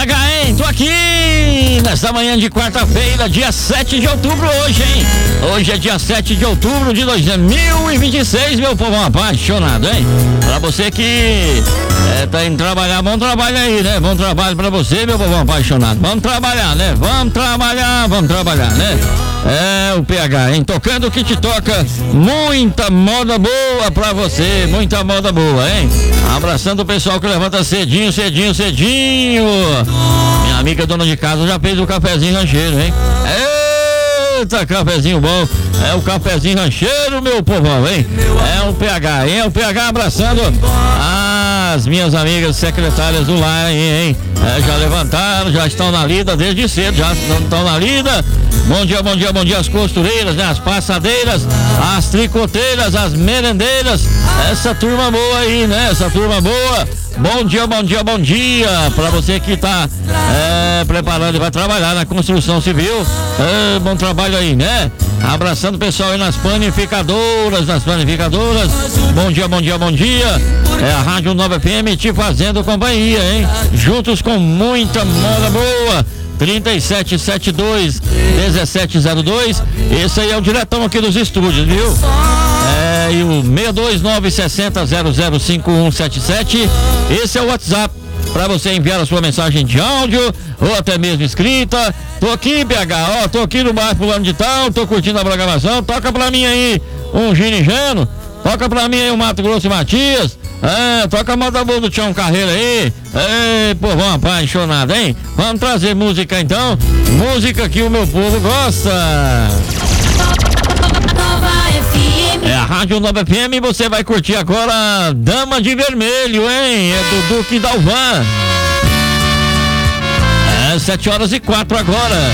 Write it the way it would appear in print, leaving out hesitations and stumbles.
PH, hein? Tô aqui nesta manhã de quarta-feira, dia 7 de outubro hoje, hein? Hoje é dia 7 de outubro de 2026, meu povo apaixonado, hein? Pra você que tá indo trabalhar, bom trabalho aí, né? Bom trabalho pra você, meu povo apaixonado. Vamos trabalhar, né? Vamos trabalhar, né? É o PH, hein? Tocando o que te toca, muita moda boa pra você, muita moda boa, hein? Abraçando o pessoal que levanta cedinho. Minha amiga dona de casa já fez o cafezinho rancheiro, hein? Eita, cafezinho bom. É o cafezinho rancheiro, meu povão, hein? É o PH, hein? É o PH abraçando as minhas amigas secretárias do lar, hein? Já levantaram, já estão na lida desde cedo, já estão na lida. Bom dia as costureiras, né? As passadeiras, as tricoteiras, as merendeiras, essa turma boa aí, né? Essa turma boa. Bom dia pra você que tá preparando e vai trabalhar na construção civil. Bom trabalho aí, né? Abraçando o pessoal aí nas panificadoras. Bom dia. É a Rádio Nova FM te fazendo companhia, hein? Juntos com muita moda boa. 3772-1702. Esse aí é o diretão aqui dos estúdios, viu? E o 62960005177. Esse é o WhatsApp para você enviar a sua mensagem de áudio ou até mesmo escrita. Tô aqui, BH, tô aqui no bairro fulano de tal, tô curtindo a programação. Toca pra mim aí um Ginijano, toca pra mim aí o Mato Grosso e Matias. Toca a moda boa do Tião Carreira aí. Povão apaixonado, hein? Vamos trazer música então. Música que o meu povo gosta. É a Rádio Nova FM e você vai curtir agora Dama de Vermelho, hein? É do Duque Dalvan. 7h04 agora.